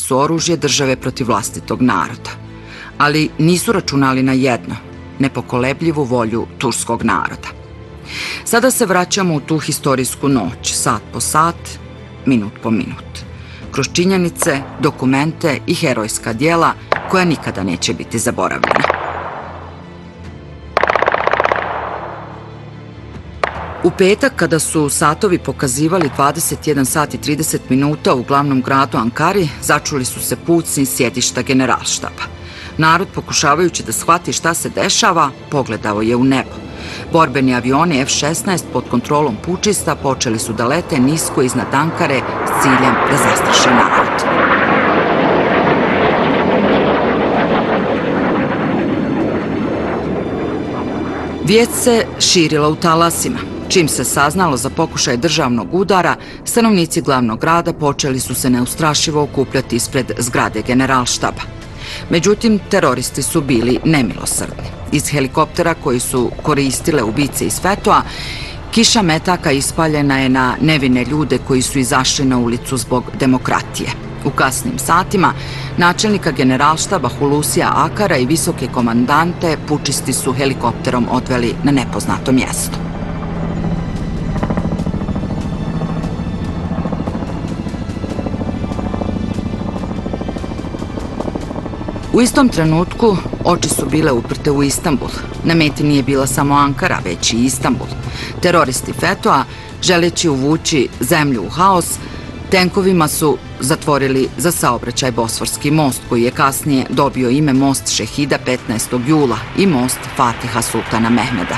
su oružje države protiv vlastitog naroda. Ali nisu računali na jedno, nepokolebljivu volju turskog naroda. Sada se vraćamo u tu historijsku noć, sat po sat, minut po minut. Kroz činjenice, dokumente i herojska djela koja nikada neće biti zaboravljena. U petak, kada su satovi pokazivali 21 sat i 30 minuta u glavnom gradu Ankari, začuli su se pucnji iz sjedišta Generalštaba. Narod, pokušavajući da shvati šta se dešava, pogledao je u nebo. Borbeni avioni F-16 pod kontrolom pučista počeli su da lete nisko iznad Ankare s ciljem da zastraše narod. Vijest se širila u talasima. Čim se saznalo za pokušaj državnog udara, stanovnici glavnog grada počeli su se neustrašivo okupljati ispred zgrade Generalštaba. Međutim, teroristi su bili nemilosrdni. Iz helikoptera koji su koristile ubice iz Fetoa, kiša metaka ispaljena je na nevine ljude koji su izašli na ulicu zbog demokratije. U kasnim satima načelnika Generalštaba Hulusija Akara i visoke komandante pučisti su helikopterom odveli na nepoznato mjesto. U istom trenutku oči su bile uprte u Istanbul. Na meti nije bila samo Ankara, već i Istanbul. Teroristi Fetoa, želeći uvući zemlju u haos, tenkovima su zatvorili za saobraćaj Bosforski most, koji je kasnije dobio ime most Šehida 15. jula i most Fatiha Sultana Mehmeda.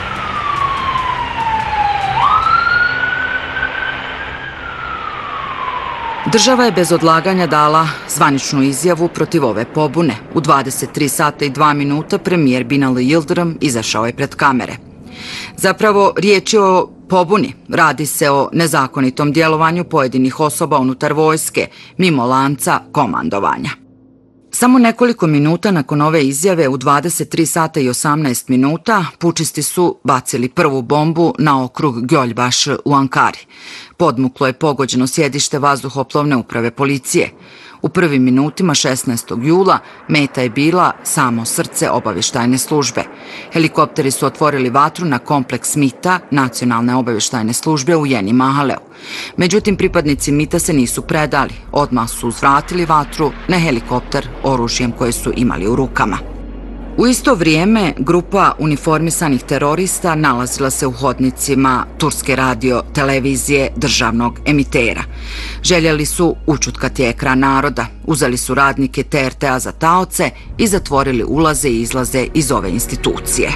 Država je bez odlaganja dala zvaničnu izjavu protiv ove pobune. U 23 sata i 2 minuta premijer Binali Yıldırım izašao je pred kamere. Zapravo, riječ je o pobuni. Radi se o nezakonitom djelovanju pojedinih osoba unutar vojske, mimo lanca komandovanja. Samo nekoliko minuta nakon ove izjave, u 23 sata i 18 minuta, pučisti su bacili prvu bombu na okrug Gölbaşı u Ankari. Podmuklo je pogođeno sjedište vazduhoplovne uprave policije. U prvim minutima 16. jula meta je bila samo srce obavještajne službe. Helikopteri su otvorili vatru na kompleks MIT-a, nacionalne obavještajne službe u Yeni Mahaleu. Međutim, pripadnici MIT-a se nisu predali. Odmah su uzvratili vatru na helikopter oružjem koje su imali u rukama. U isto vrijeme, grupa uniformisanih terorista nalazila se u hodnicima turske radio televizije državnog emitera. Željeli su učutkati ekran naroda, uzeli su radnike TRT-a za taoce i zatvorili ulaze i izlaze iz ove institucije.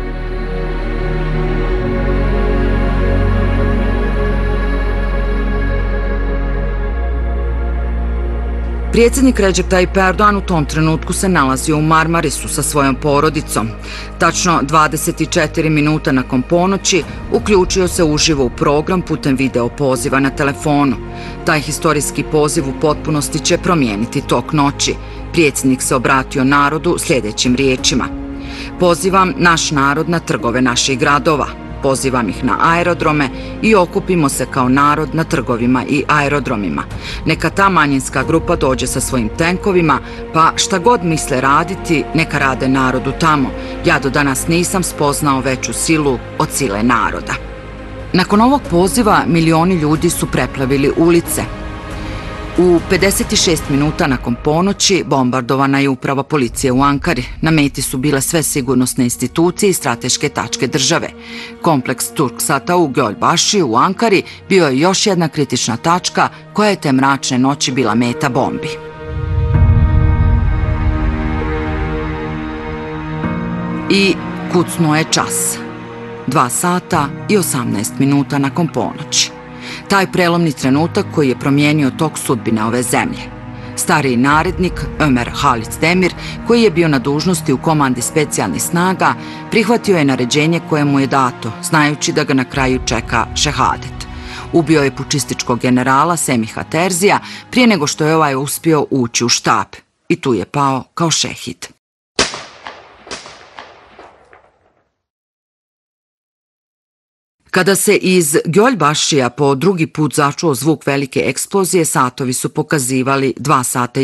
Predsjednik Recep Tayyip Erdoğan u tom trenutku se nalazio u Marmarisu sa svojom porodicom. Tačno 24 minuta nakon ponoći uključio se uživo u program putem video poziva na telefonu. Taj historijski poziv u potpunosti će promijeniti tok noći. Predsjednik se obratio narodu sljedećim riječima: pozivam naš narod na trgove naših gradova. Pozivam ih na aerodrome i okupimo se kao narod na trgovima i aerodromima. Neka ta manjinska grupa dođe sa svojim tenkovima, pa šta god misle raditi, neka rade narodu tamo. Ja do danas nisam spoznao veću silu od sile naroda. Nakon ovog poziva milioni ljudi su preplavili ulice. U 56 minuta nakon ponoći bombardovana je uprava policije u Ankari. Na meti su bile sve sigurnosne institucije i strateške tačke države. Kompleks Turksata u Gölbaşı u Ankari bio je još jedna kritična tačka koja je te mračne noći bila meta bombi. I kucnuo je čas. 2 sata i 18 minuta nakon ponoći. Taj prelomni trenutak koji je promijenio tok sudbine ove zemlje. Stariji narednik, Ömer Halis Demir, koji je bio na dužnosti u komandi specijalnih snaga, prihvatio je naređenje koje mu je dato, znajući da ga na kraju čeka šehadet. Ubio je pučističkog generala Semiha Terzija prije nego što je ovaj uspio ući u štab. I tu je pao kao šehid. Kada se iz Gölbaşıja po drugi put začuo zvuk velike eksplozije, satovi su pokazivali 2 sata i